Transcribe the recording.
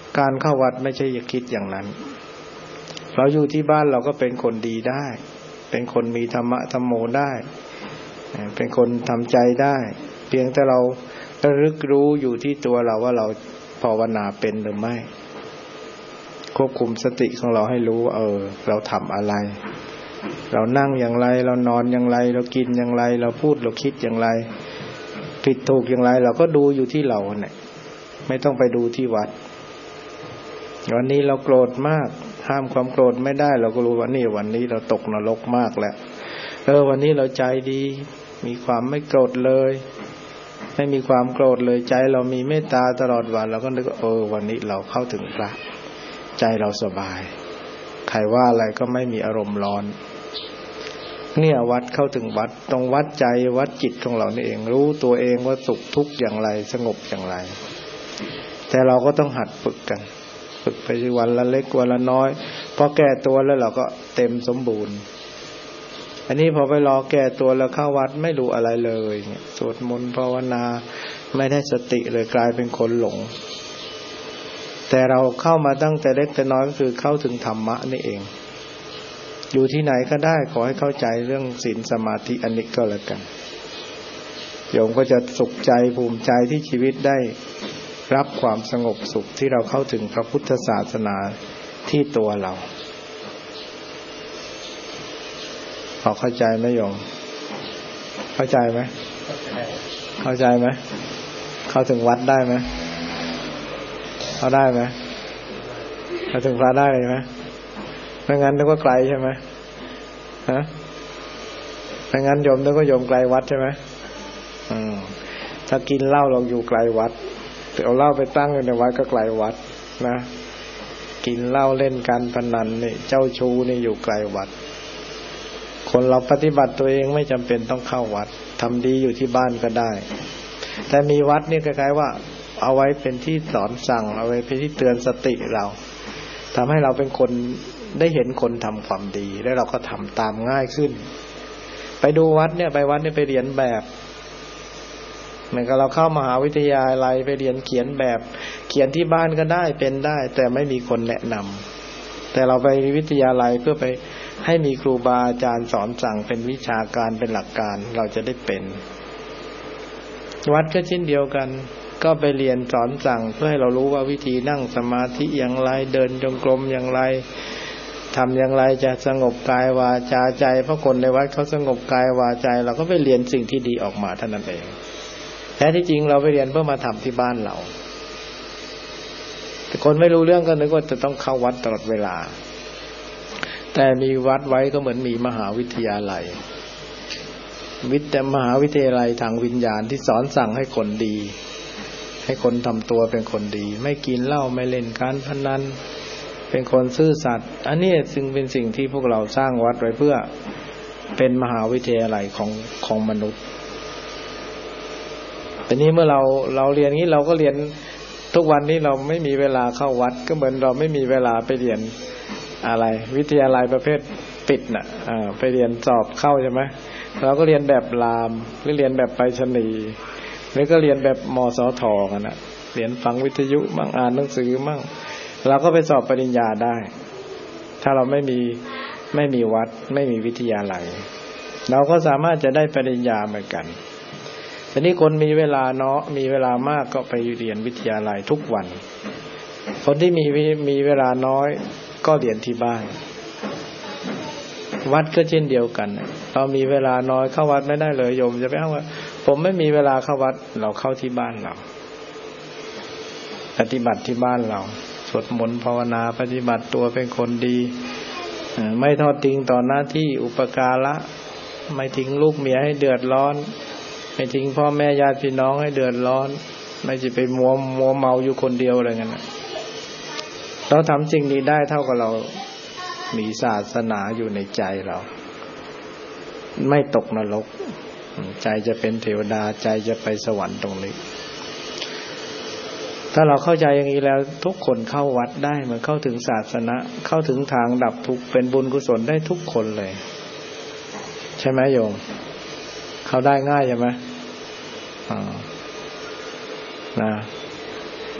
การเข้าวัดไม่ใช่อย่าคิดอย่างนั้นเราอยู่ที่บ้านเราก็เป็นคนดีได้เป็นคนมีธรรมะธรรมโมได้เป็นคนทำใจได้เพียงแต่เราระลึกรู้อยู่ที่ตัวเราว่าเราภาวนาเป็นหรือไม่ควบคุมสติของเราให้รู้ว่าเราทำอะไรเรานั่งอย่างไรเรานอนอย่างไรเรากินอย่างไรเราพูดเราคิดอย่างไรผิดถูกอย่างไรเราก็ดูอยู่ที่เราเนี่ยไม่ต้องไปดูที่วัดวันนี้เราโกรธมากห้ามความโกรธไม่ได้เราก็รู้ว่านี่วันนี้เราตกนรกมากแล้ววันนี้เราใจดีมีความไม่โกรธเลยไม่มีความโกรธเลยใจเรามีเมตตาตลอดวันเราก็นึกว่าวันนี้เราเข้าถึงพระใจเราสบายใครว่าอะไรก็ไม่มีอารมณ์ร้อนเนี่ยวัดเข้าถึงวัดตรงวัดใจวัดจิตของเรานี่เองรู้ตัวเองว่าสุขทุกข์อย่างไรสงบอย่างไรแต่เราก็ต้องหัดฝึกกันฝึกไปวันละเล็กวันละน้อยพอแก่ตัวแล้วเราก็เต็มสมบูรณ์อันนี้พอไปรอแก่ตัวแล้วเข้าวัดไม่รู้อะไรเลยเนี่ยสวดมนต์ภาวนาไม่ได้สติเลยกลายเป็นคนหลงแต่เราเข้ามาตั้งแต่เล็กแต่น้อยก็คือเข้าถึงธรรมะนี่เองอยู่ที่ไหนก็ได้ขอให้เข้าใจเรื่องศีลสมาธิอันนี้ก็แล้วกันโยมก็จะสุขใจภูมิใจที่ชีวิตได้รับความสงบสุขที่เราเข้าถึงพระพุทธศาสนาที่ตัวเราพอเข้าใจไหมโยมเข้าใจไหมเข้าใจไหมเข้าถึงวัดได้ไหมเข้าได้ไหมเข้าถึงพระได้เลยไหมไม่งั้นนึกว่าไกลใช่ไหมฮะไม่งั้นโยมนึกว่าโยมไกลวัดใช่ไหมถ้ากินเหล้าเราอยู่ไกลวัดเอาเหล้าไปตั้งในวัดก็ไกลวัดนะกินเหล้าเล่นการพนันนี่เจ้าชู้นี่อยู่ไกลวัดคนเราปฏิบัติตัวเองไม่จำเป็นต้องเข้าวัดทำดีอยู่ที่บ้านก็ได้แต่มีวัดนี่คล้ายๆว่าเอาไว้เป็นที่สอนสั่งเอาไว้เป็นที่เตือนสติเราทำให้เราเป็นคนได้เห็นคนทำความดีแล้วเราก็ทำตามง่ายขึ้นไปดูวัดเนี่ยไปวัดเนี่ยไปเรียนแบบเหมือนกับเราเข้ามหาวิทยาลัยไปเรียนเขียนแบบเขียนที่บ้านก็ได้เป็นได้แต่ไม่มีคนแนะนำแต่เราไปวิทยาลัยเพื่อไปให้มีครูบาอาจารย์สอนสั่งเป็นวิชาการเป็นหลักการเราจะได้เป็นวัดก็เช่นเดียวกันก็ไปเรียนสอนสั่งเพื่อให้เรารู้ว่าวิธีนั่งสมาธิอย่างไรเดินจงกรมอย่างไรทำอย่างไรจะสงบกายวาจาใจเพราะคนในวัดเขาสงบกายวาจาเราก็ไปเรียนสิ่งที่ดีออกมาเท่านั้นเองแท้ที่จริงเราไปเรียนเพื่อมาทำที่บ้านเราแต่คนไม่รู้เรื่องก็นึกว่าจะต้องเข้าวัดตลอดเวลาแต่มีวัดไว้ก็เหมือนมีมหาวิทยาลัยมหาวิทยาลัยทางวิญญาณที่สอนสั่งให้คนดีให้คนทำตัวเป็นคนดีไม่กินเหล้าไม่เล่นการพนันเป็นคนซื่อสัตย์อันนี้ซึ่งเป็นสิ่งที่พวกเราสร้างวัดไว้เพื่อเป็นมหาวิทยาลัยของมนุษย์แต่นี้เมื่อเราเรียนนี้เราก็เรียนทุกวันนี้เราไม่มีเวลาเข้าวัดก็เหมือนเราไม่มีเวลาไปเรียนอะไรวิทยาลัยประเภทปิดน่ะไปเรียนสอบเข้าใช่ไหมเราก็เรียนแบบรามหรือเรียนแบบไปรษณีย์หรือก็เรียนแบบมสทกันน่ะเรียนฟังวิทยุมั่งอ่านหนังสือมั่งเราก็ไปสอบปริญญาได้ถ้าเราไม่มีวัดไม่มีวิทยาลัยเราก็สามารถจะได้ปริญญาเหมือนกันแต่นี่คนมีเวลาเนาะมีเวลามากก็ไปเรียนวิทยาลัยทุกวันคนที่มีเวลาน้อยก็เรียนที่บ้านวัดก็เช่นเดียวกันเรามีเวลาน้อยเข้าวัดไม่ได้เลยโยมจะไปอ้างว่าผมไม่มีเวลาเข้าวัดเราเข้าที่บ้านเราปฏิบัติที่บ้านเราสวดมนต์ภาวนาปฏิบัติตัวเป็นคนดีไม่ทอดทิ้งต่อหน้าที่อุปการะไม่ทิ้งลูกเมียให้เดือดร้อนไม่ทิ้งพ่อแม่ญาติพี่น้องให้เดือดร้อนไม่จะไปมัวเมาอยู่คนเดียวอะไรเงี้ยเราทำสิ่งนี้ได้เท่ากับเรามีศาสนาอยู่ในใจเราไม่ตกนรกใจจะเป็นเทวดาใจจะไปสวรรค์ตรงนี้ถ้าเราเข้าใจอย่างนี้แล้วทุกคนเข้าวัดได้เหมือนเข้าถึงศาสนาเข้าถึงทางดับทุกข์เป็นบุญกุศลได้ทุกคนเลยใช่ไหมโยมเข้าได้ง่ายใช่ไหมนะ